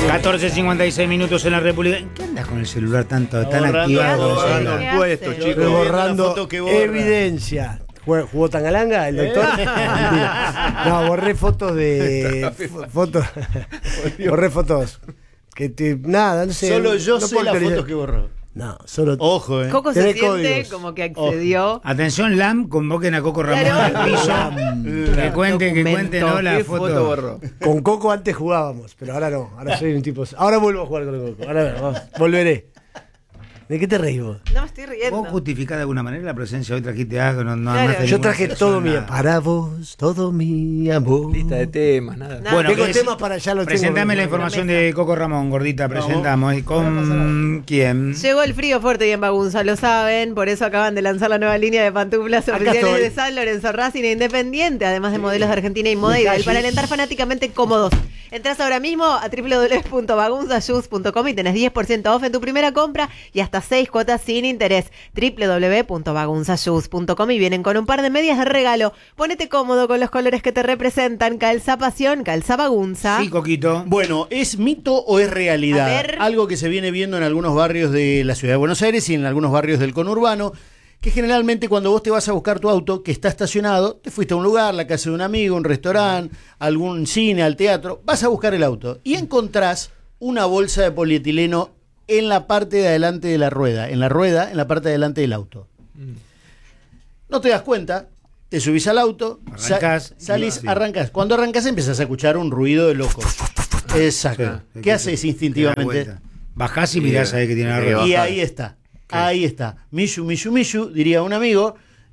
14:56 minutos en la República. ¿En qué andas con el celular tan activado? Borrando impuestos, chicos. Estoy borrando borra. evidencia. ¿Jugó Tangalanga el doctor? No, borré fotos de... Borré fotos. Nada, no sé. Solo yo no sé puedo las actualizar. fotos que borró. No, solo... Ojo, Coco se Tenés siente códigos. como que accedió. Atención, LAM, convoquen a Coco Ramón Claro. al piso. Que cuente, ¿no? La ¿Qué foto borró? Con Coco antes jugábamos, pero ahora no. Ahora soy un tipo... Ahora vuelvo a jugar con Coco. Ahora vamos, volveré. ¿De qué te reís vos? No me estoy riendo. ¿Vos justificás de alguna manera la presencia? Hoy trajiste algo, no Claro. armaste Yo ninguna traje sección, todo mi... nada. Para vos, todo mi amor. Lista de temas, nada. Nada. Bueno, Tengo ¿qué temas para allá, los tengo. Presentame la información de Coco Ramón, gordita, presentamos. ¿Y con quién? Llegó el frío fuerte y en Bagunza, lo saben, por eso acaban de lanzar la nueva línea de pantuflas Acá oficiales estoy. de San Lorenzo Racing e Independiente, además de modelos de Argentina y moda ideal para alentar fanáticamente cómodos. Entrás ahora mismo a www.bagunzashoes.com y tenés 10% off en tu primera compra y hasta 6 cuotas sin interés. www.bagunzashoes.com y vienen con un par de medias de regalo. Ponete cómodo con los colores que te representan. Calza pasión, calza bagunza. Sí, Coquito. Bueno, ¿es mito o es realidad? A ver. Algo que se viene viendo en algunos barrios de la ciudad de Buenos Aires y en algunos barrios del conurbano, que generalmente cuando vos te vas a buscar tu auto que está estacionado, te fuiste a un lugar, la casa de un amigo, un restaurante, algún cine, al teatro, vas a buscar el auto y encontrás una bolsa de polietileno en la parte de adelante de la rueda, en la parte de adelante del auto. No te das cuenta, te subís al auto, Arrancás, salís, sí. arrancás. Cuando arrancás empiezas a escuchar un ruido de loco. Exacto. Sí. ¿Qué haces instintivamente? Bajás y mirás ahí que tiene la rueda. Y ahí está. Ahí está. Mishu, Mishu, Mishu, diría un amigo.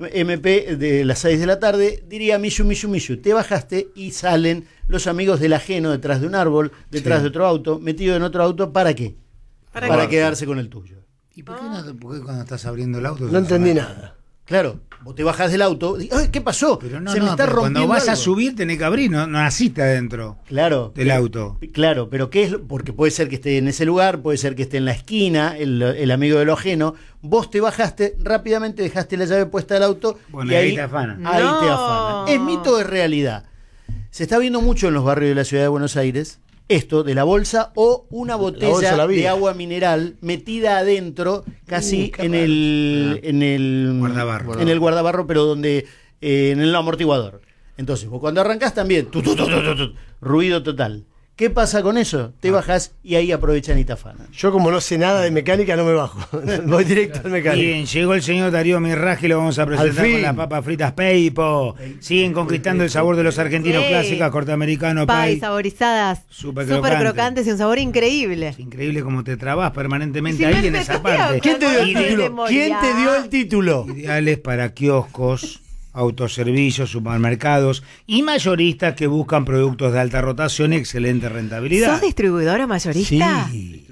MP de las 6 de la tarde diría Mishu, Mishu, Mishu. Te bajaste y salen los amigos del ajeno detrás de un árbol, detrás de otro auto, metido en otro auto. ¿Para qué? Para quedarse con el tuyo. ¿Y por qué cuando estás abriendo el auto? No entendí nada. Claro, vos te bajás del auto. Ay, ¿qué pasó? Pero no, Se me está pero rompiendo cuando vas a algo. subir tenés que abrir, no naciste adentro Claro. del auto. Claro, pero ¿qué es? Porque puede ser que esté en ese lugar, puede ser que esté en la esquina, el amigo de lo ajeno. Vos te bajaste, rápidamente dejaste la llave puesta del auto. Bueno, y ahí te afanan. Ahí No. te afanan. ¿Es mito o es realidad? Se está viendo mucho en los barrios de la ciudad de Buenos Aires esto de la bolsa o una bolsa botella la vi. de agua mineral metida adentro, casi en el Guardabarro. en el guardabarro, pero donde en el amortiguador. Entonces, vos cuando arrancás también, ruido total. ¿Qué pasa con eso? Te bajás y ahí aprovechan y te afanan. Yo como no sé nada de mecánica no me bajo. Voy directo al mecánico. Bien, llegó el señor Darío Mirraji, lo vamos a presentar Al fin. con las papas fritas Peipo. Siguen conquistando el sabor de los argentinos Sí. clásicas, corte americano, Pay, Pay. saborizadas, Súper súper crocante. crocantes y un sabor increíble. Es increíble cómo te trabas permanentemente Y si ahí me en esa metía, parte. ¿Quién te dio el Memoria. título? ¿Quién te dio el título? Ideales para kioscos, autoservicios, supermercados y mayoristas que buscan productos de alta rotación y excelente rentabilidad. ¿Sos distribuidora mayorista? Sí,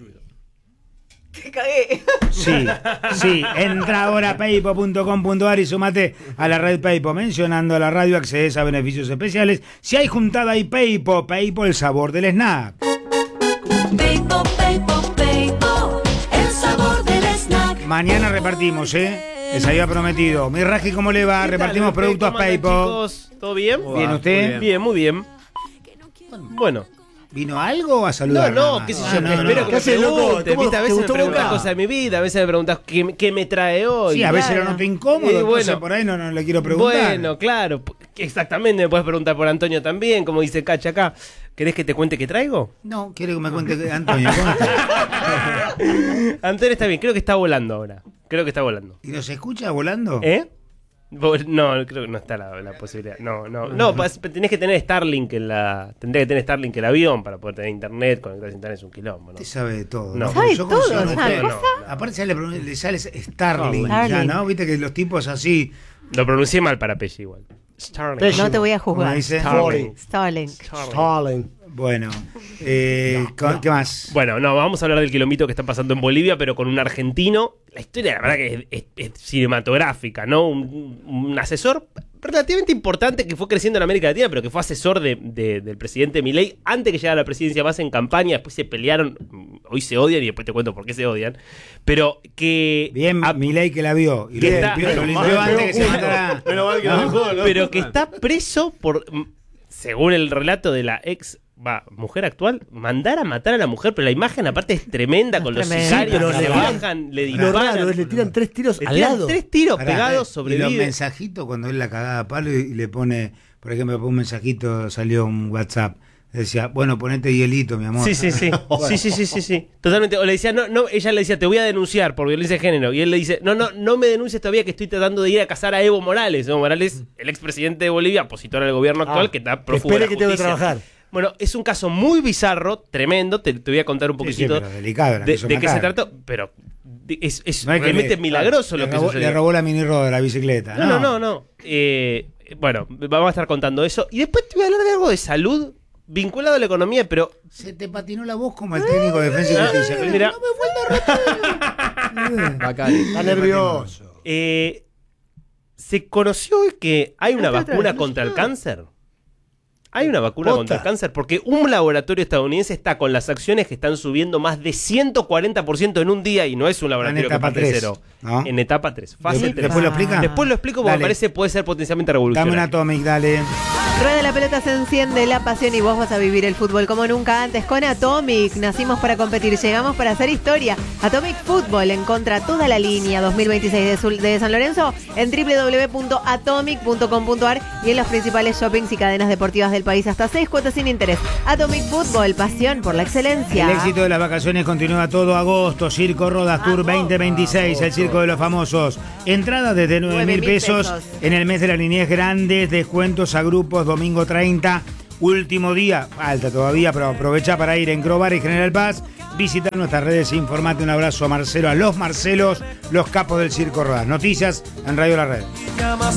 Te cagué. sí. Entra ahora a paypo.com.ar y sumate a la red Paypo. Mencionando a la radio accedes a beneficios especiales. Si hay juntada y Paypo, Paypo el sabor del snack. Peipo, Peipo, Peipo, el sabor del snack. Mañana repartimos, les había prometido. Mirraji, ¿cómo le va? Repartimos productos ¿Cómo andan, Paypo. chicos? ¿Todo bien? ¿Bien usted? Bien, muy bien. Bueno. ¿Vino algo a saludar? No, qué sé yo, no, espero no. que ¿Qué me haces, loco? preguntes, ¿Cómo ¿viste? A te veces me gustó preguntas Boca? cosas de mi vida, a veces me preguntas qué me trae hoy. Sí, a veces Claro. lo noto incómodo, Y entonces bueno. por ahí no le quiero preguntar. Bueno, claro, exactamente, me puedes preguntar por Antonio también, como dice Cacha acá. ¿Querés que te cuente qué traigo? No, quiero que me cuente, Antonio, ¿cómo está? Antonio está bien, creo que está volando ahora. Creo que está volando. ¿Y nos escucha volando? ¿Eh? No, creo que no está la posibilidad. No, tenés que tener Starlink tendría que tener Starlink el avión para poder tener internet, conectarse a internet es un quilombo, ¿no? Usted sabe de todo. No. ¿Sabe Yo todo? consigo ¿Es una usted, cosa? Aparte ya le sale Starling, Ah, bueno. ya, ¿no? Viste que los tipos así, Lo pronuncié mal para Pelle igual. Starlink. No te voy a como juzgar. dice. Starlink. Starlink. Stalin. Bueno, ¿qué más? Bueno, no, vamos a hablar del quilombito que está pasando en Bolivia, pero con un argentino. La historia, la verdad, que es cinematográfica, ¿no? Un asesor relativamente importante que fue creciendo en América Latina, pero que fue asesor del presidente Milei antes que llegara a la presidencia, más en campaña. Después se pelearon, hoy se odian y después te cuento por qué se odian. Pero que. Bien, Milei que la vio. Y Que lo está- limpió antes que se matara. Menos mal que lo dejó, ¿no? Pero que está preso por. Según el relato de la ex mujer actual, mandar a matar a la mujer, pero la imagen aparte es tremenda, con los tremendo. sicarios Sí, pero que le le tiran- bajan, le Lo raro disparan. es le tiran 3 tiros Le al tiran lado. 3 tiros Pará, pegados, y los sobrevive. mensajitos cuando él la cagaba a palo y le pone, por ejemplo, un mensajito, salió un WhatsApp, decía, bueno, ponete hielito, mi amor. Sí, sí, sí. Sí. Totalmente. O le decía, no, ella le decía, te voy a denunciar por violencia de género. Y él le dice, no me denuncies todavía que estoy tratando de ir a cazar a Evo Morales. Evo Morales, el expresidente de Bolivia, opositor al gobierno actual, que está prófugo de la espere que tengo que justicia. trabajar. Bueno, es un caso muy bizarro, tremendo. Te voy a contar un Sí, poquitito pero delicado, la de quiso qué se matar. trató. Pero es No hay que realmente le- milagroso lo le que robó, sucedió. le robó la mini roda de la bicicleta. No. Bueno, vamos a estar contando eso. Y después te voy a hablar de algo de salud vinculado a la economía, pero Se te patinó la voz como el técnico de Defensa y Justicia. mira, Bacán. Está nervioso. se conoció hoy que hay una Está otra vacuna vez. contra el cáncer. Hay una vacuna Posta. contra el cáncer porque un laboratorio estadounidense está con las acciones que están subiendo más de 140% en un día y no es un laboratorio que etapa parte 3, cero. ¿no? En etapa 3. Fase Después 3. ¿Después lo explica? Después lo explico porque Dale. me parece puede ser potencialmente Dame revolucionario. una Atomic, dale. Rueda la pelota, se enciende la pasión y vos vas a vivir el fútbol como nunca antes con Atomic. Nacimos para competir, llegamos para hacer historia. Atomic Fútbol, encontra toda la línea 2026 de San Lorenzo en www.atomic.com.ar y en los principales shoppings y cadenas deportivas del país. Hasta 6 cuotas sin interés. Atomic Fútbol, pasión por la excelencia. El éxito de las vacaciones continúa todo agosto. Circo Rodas Tour 2026, el circo de los famosos. Entradas desde 9.000 pesos en el mes de la niñez, grandes descuentos a grupos, domingo 30, último día, falta todavía, pero aprovecha para ir en Grobar y General Paz. Visita nuestras redes e informate. Un abrazo a Marcelo, a los Marcelos, los capos del Circo Rodas. Noticias en Radio La Red.